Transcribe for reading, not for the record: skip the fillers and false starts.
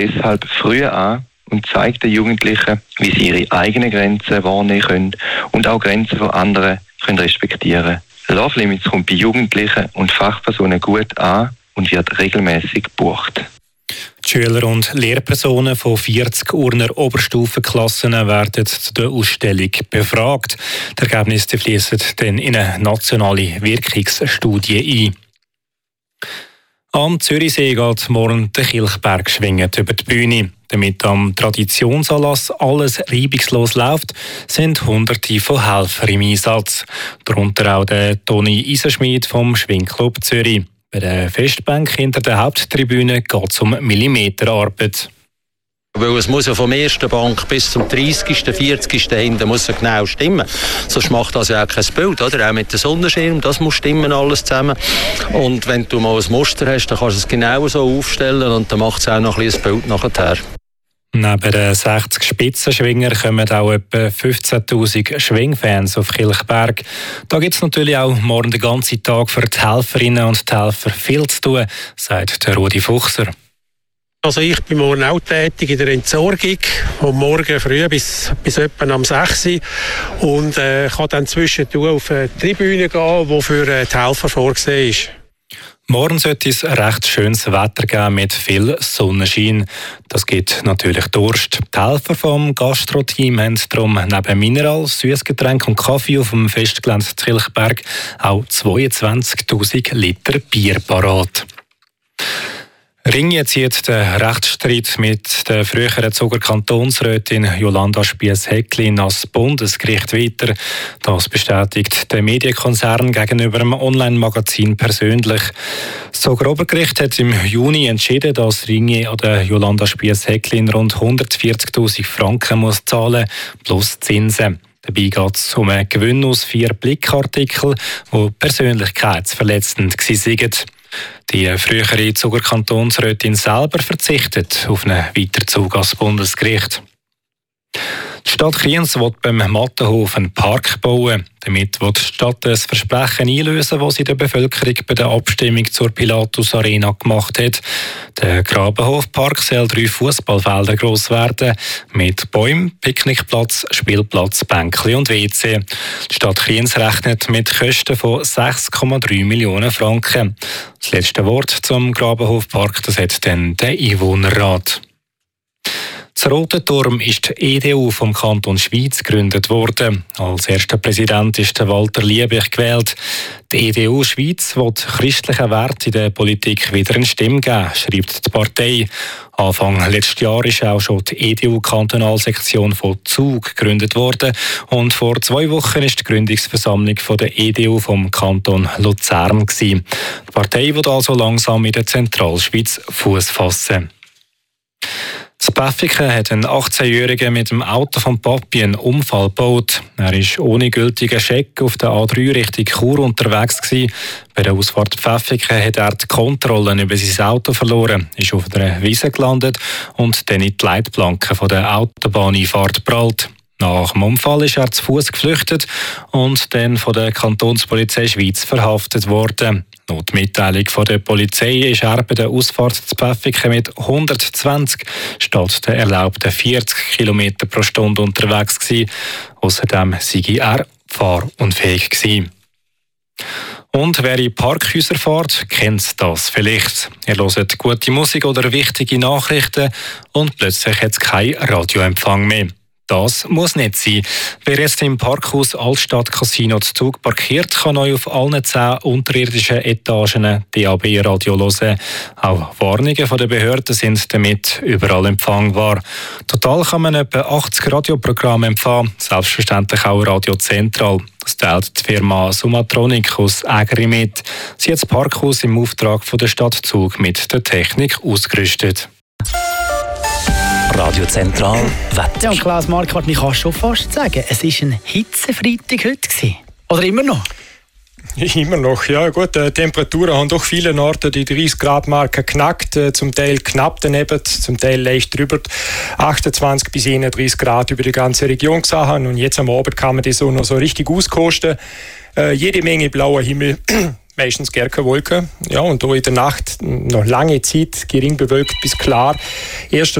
deshalb früh an und zeigt den Jugendlichen, wie sie ihre eigenen Grenzen wahrnehmen können und auch Grenzen von anderen können respektieren. Love Limits kommt bei Jugendlichen und Fachpersonen gut an und wird regelmäßig gebucht. Die Schüler und Lehrpersonen von 40 Urner Oberstufenklassen werden zu der Ausstellung befragt. Die Ergebnisse fließen dann in eine nationale Wirkungsstudie ein. Am Zürichsee geht morgen der Kilchberg schwingend über die Bühne. Damit am Traditionsanlass alles reibungslos läuft, sind Hunderte von Helfern im Einsatz. Darunter auch der Toni Isenschmied vom Schwingclub Zürich. Bei der Festbank hinter der Haupttribüne geht es um Millimeterarbeit. Weil es muss ja vom ersten Bank bis zum 30., 40. hinten muss ja genau stimmen. Sonst macht das ja auch kein Bild, oder? Auch mit dem Sonnenschirm, das muss stimmen, alles zusammen. Und wenn du mal ein Muster hast, dann kannst du es genau so aufstellen und dann macht es auch noch ein bisschen Bild nachher. Neben den 60 Spitzenschwinger kommen auch etwa 15'000 Schwingfans auf Kilchberg. Da gibt es natürlich auch morgen den ganzen Tag für die Helferinnen und die Helfer viel zu tun, sagt der Rudi Fuchser. Also ich bin morgen auch tätig in der Entsorgung, vom Morgen früh bis etwa am 6 Uhr und kann dann zwischendurch auf die Tribüne gehen, die für die Helfer vorgesehen ist. Morgen sollte es recht schönes Wetter geben mit viel Sonnenschein. Das gibt natürlich Durst. Die Helfer vom Gastro-Team haben darum neben Mineral, Süßgetränk und Kaffee auf dem Festgelände Kilchberg auch 22'000 Liter Bier parat. Ringe zieht der Rechtsstreit mit der früheren Zuger Kantonsrätin Jolanda Spiess-Häcklin ans Bundesgericht weiter. Das bestätigt der Medienkonzern gegenüber dem Online-Magazin persönlich. Das Zuger Obergericht hat im Juni entschieden, dass Ringe an der Jolanda Spiess-Häcklin rund 140'000 Franken muss zahlen plus Zinsen. Dabei geht es um einen Gewinn aus 4 Blickartikeln, die persönlichkeitsverletzend waren. Die frühere Zuger Kantonsrätin selber verzichtet auf einen Weiterzug ans Bundesgericht. Die Stadt Kriens will beim Mattenhof einen Park bauen. Damit will die Stadt ein Versprechen einlösen, das sie der Bevölkerung bei der Abstimmung zur Pilatus Arena gemacht hat. Der Grabenhofpark soll 3 Fußballfelder gross werden, mit Bäumen, Picknickplatz, Spielplatz, Bänkli und WC. Die Stadt Kriens rechnet mit Kosten von 6,3 Millionen Franken. Das letzte Wort zum Grabenhofpark, das hat dann der Einwohnerrat. Das Rote Turm ist die EDU vom Kanton Schwyz gegründet worden. Als erster Präsident ist Walter Liebig gewählt. Die EDU Schwyz will christlichen Wert in der Politik wieder eine Stimme geben, schreibt die Partei. Anfang letztes Jahr ist auch schon die EDU-Kantonalsektion von Zug gegründet worden. Und vor 2 Wochen ist die Gründungsversammlung von der EDU vom Kanton Luzern gewesen. Die Partei will also langsam in der Zentralschweiz Fuß fassen. In Pfäffiken hat ein 18-Jähriger mit dem Auto von Papi einen Unfall gebaut. Er war ohne gültigen Scheck auf der A3 Richtung Chur unterwegs gewesen. Bei der Ausfahrt Pfäffiken hat er die Kontrollen über sein Auto verloren, ist auf einer Wiese gelandet und dann in die Leitplanke von der Autobahneinfahrt geprallt. Nach dem Unfall ist er zu Fuß geflüchtet und dann von der Kantonspolizei Schweiz verhaftet worden. Laut Mitteilung von der Polizei ist er bei der Ausfahrt zu Pfäffiken mit 120 statt der erlaubten 40 km pro Stunde unterwegs gewesen. Außerdem sei er fahrunfähig gewesen. Und wer in Parkhäuser fährt, kennt das vielleicht. Ihr hört gute Musik oder wichtige Nachrichten und plötzlich hat es keinen Radioempfang mehr. Das muss nicht sein. Wer jetzt im Parkhaus Altstadt Casino zu Zug parkiert, kann euch auf allen 10 unterirdischen Etagen DAB-Radio hören. Auch Warnungen von den Behörden sind damit überall empfangbar. Total kann man etwa 80 Radioprogramme empfangen, selbstverständlich auch Radio Zentral. Das teilt die Firma Sumatronic aus Ägeri mit. Sie hat das Parkhaus im Auftrag von der Stadt Zug mit der Technik ausgerüstet. Radio Zentral Wetter. Ja, und Klaus Marquardt, ich kann schon fast sagen, es war ein Hitzefreitag heute gewesen. Oder immer noch? Immer noch, ja gut. Temperaturen haben doch vielen Orten die 30-Grad-Marke knackt, zum Teil knapp daneben, zum Teil leicht drüber. 28 bis 31 Grad über die ganze Region gesehen und jetzt am Abend kann man das so noch so richtig auskosten. Jede Menge blauer Himmel, Meistens gar keine Wolken. Ja, und da in der Nacht noch lange Zeit gering bewölkt bis klar. Erst